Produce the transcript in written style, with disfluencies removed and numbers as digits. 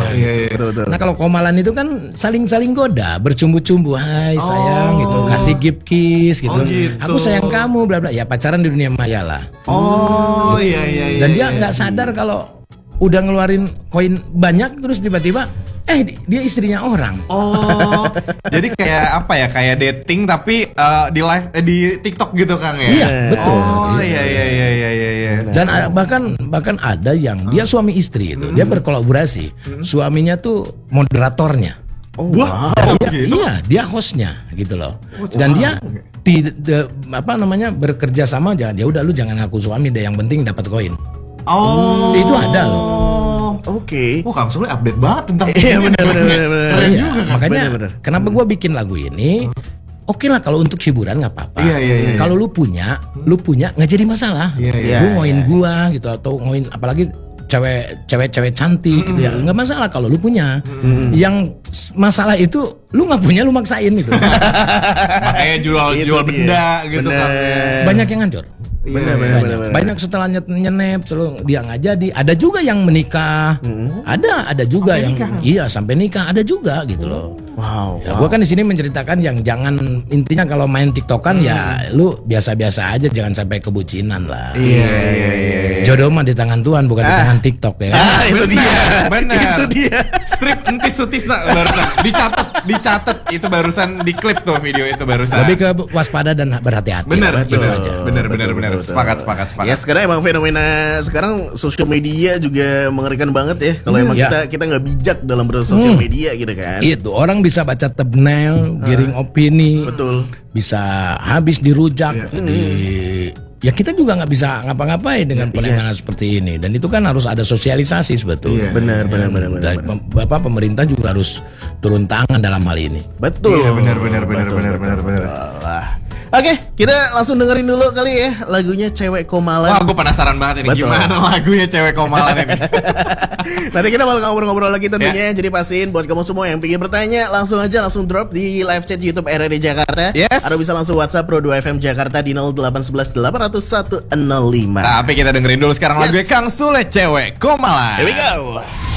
Betul. Nah kalau komalan itu kan saling goda, bercumbu-cumbu, hai sayang gitu, kasih gift kiss gitu. Aku sayang kamu, bla bla. Ya pacaran di dunia maya lah. Iya. Dan dia nggak sadar kalau udah ngeluarin koin banyak terus tiba-tiba dia istrinya orang. Jadi kayak apa ya? Kayak dating tapi di live di TikTok gitu Kang ya. Iya, betul. Iya. Dan bahkan ada yang dia suami istri itu, dia berkolaborasi. Suaminya tuh moderatornya. Iya, dia hostnya gitu loh. Dan dia bekerja sama aja. Ya udah lu jangan ngaku suami deh, yang penting dapat koin. Itu ada loh. Oke. Kang Sule update banget tentang benar. Iya, makanya kenapa gua bikin lagu ini? Oke lah kalau untuk hiburan nggak apa-apa. Iya. Kalau lu punya nggak jadi masalah. Lu ngoin gua gitu atau ngoin apalagi cewek cantik gitu ya, nggak masalah kalau lu punya. Yang masalah itu lu nggak punya, lu maksain gitu. Makanya jual benda gitu kan. Banyak yang hancur. Banyak setelah nyenep selalu dia nggak jadi. Ada juga yang menikah. Ada juga yang sampai nikah, ada juga gitu loh. Wow. Ya, gua kan di sini menceritakan yang jangan, intinya kalau main TikTokan ya lu biasa-biasa aja, jangan sampai kebucinan lah. Iya. Jodoh mah di tangan Tuhan, bukan di tangan TikTok ya. Itu dia. Benar. Itu dia. Strip entis sutisa barusan dicatat itu barusan diklip tuh video itu barusan. Lebih ke waspada dan berhati-hati. Benar. Betul. Sepakat. Ya sekarang emang fenomena sekarang sosial media juga mengerikan banget ya. Kalau emang kita nggak bijak dalam bersosial media gitu kan. Itu orang bisa baca thumbnail, giring opini. Betul. Bisa habis dirujak ya kita juga nggak bisa ngapa-ngapain dengan penanganan seperti ini, dan itu kan harus ada sosialisasi sebetulnya. Benar. Dan Bapak pemerintah juga harus turun tangan dalam hal ini. Betul. Iya, benar. Oke, kita langsung dengerin dulu kali ya lagunya Cewek Komalan. Wah, gue penasaran banget ini. Betul. Gimana lagunya Cewek Komalan ini. Nanti kita bakal ngobrol-ngobrol lagi tentunya. Jadi pastiin buat kamu semua yang pengen bertanya, langsung drop di live chat YouTube RRD Jakarta. Yes. Atau bisa langsung WhatsApp Pro 2 FM Jakarta di 0811 800 105. Tapi kita dengerin dulu sekarang lagunya Kang Sule, Cewek Komalan. Here we go.